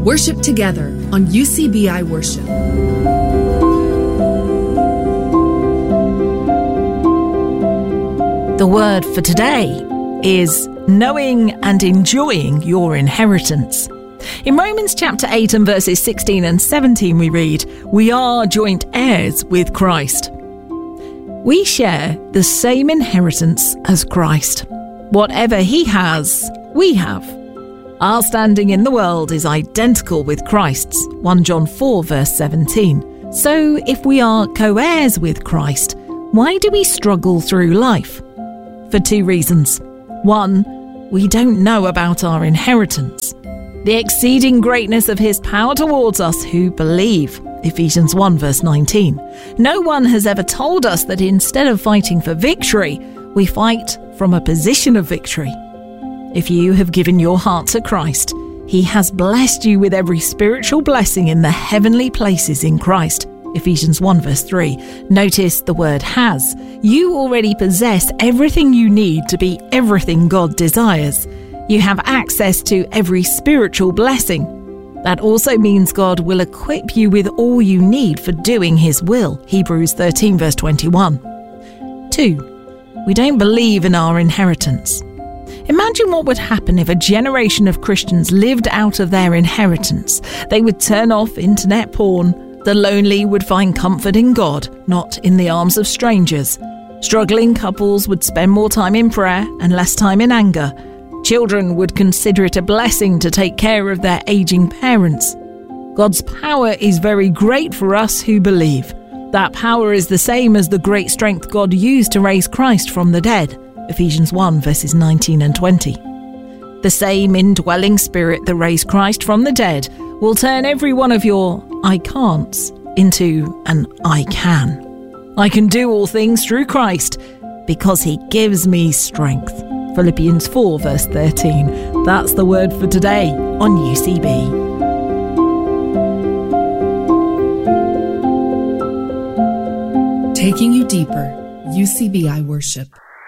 Worship together on UCBI Worship. The word for today is knowing and enjoying your inheritance. In Romans chapter 8 and verses 16 and 17 we read, "We are joint heirs with Christ." We share the same inheritance as Christ. Whatever he has, we have. Our standing in the world is identical with Christ's, 1 John 4 verse 17. So if we are co-heirs with Christ, why do we struggle through life? For two reasons. One, we don't know about our inheritance. The exceeding greatness of his power towards us who believe, Ephesians 1 verse 19. No one has ever told us that instead of fighting for victory, we fight from a position of victory. If you have given your heart to Christ, he has blessed you with every spiritual blessing in the heavenly places in Christ. Ephesians 1 verse 3. Notice the word has. You already possess everything you need to be everything God desires. You have access to every spiritual blessing. That also means God will equip you with all you need for doing his will. Hebrews 13 verse 21. 2. We don't believe in our inheritance. Imagine what would happen if a generation of Christians lived out of their inheritance. They would turn off internet porn. The lonely would find comfort in God, not in the arms of strangers. Struggling couples would spend more time in prayer and less time in anger. Children would consider it a blessing to take care of their aging parents. God's power is very great for us who believe. That power is the same as the great strength God used to raise Christ from the dead. Ephesians 1 verses 19 and 20. The same indwelling spirit that raised Christ from the dead will turn every one of your I can'ts into an I can. I can do all things through Christ because he gives me strength. Philippians 4 verse 13. That's the word for today on UCB. Taking you deeper, UCBI Worship.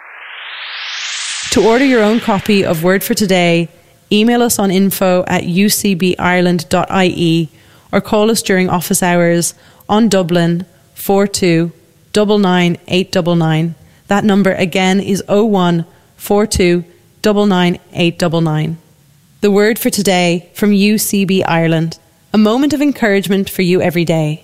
To order your own copy of Word for Today, email us on info@ucbireland.ie or call us during office hours on Dublin 42 99 899. That number again is 01 42 99 899. The Word for Today from UCB Ireland. A moment of encouragement for you every day.